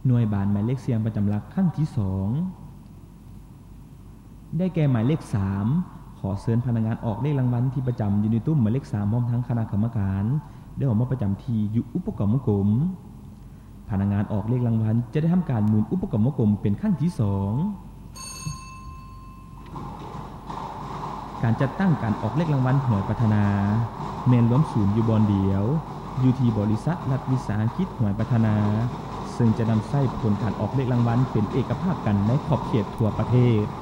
หน่วยบานหมายเลขเสียงประจำหลักครั้งที่2ได้แก่หมายเลข3ขอเชิญพนักงานออกเลขรางวัลที่ประจำอยู่ในตุ้มหมายเลข3พร้อมทั้งคณะกรรมการได้ออกมาประจำที่อยู่อุปกรณ์วงกลมพนักงานออกเลขรางวัลจะได้ทำการหมุนอุปกรณ์วงกลมเป็นครั้งที่2การจัดตั้งการออกเลขรางวัลหน่วยพัฒนาแม่นรวมศูนย์อยู่บอนเดียวอยู่ที่บริษัทรัฐวิสาหกิจหน่วยพัฒนาซึ่งจะนำใช้ผลการออกเลขรางวัลเป็นเอกภาพกันในขอบเขตทั่วประเทศ